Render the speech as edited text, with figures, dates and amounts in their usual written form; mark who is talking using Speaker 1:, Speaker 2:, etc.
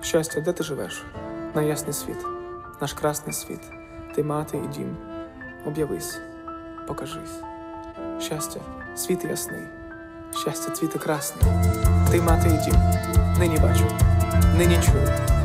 Speaker 1: Щастя, де ти живеш? На ясний світ, наш красний світ, ти мати і дім. Об'явись, покажись. Щастя, світ ясний, щастя, цвіте красний, ти мати і дім. Нині бачу, нині чую.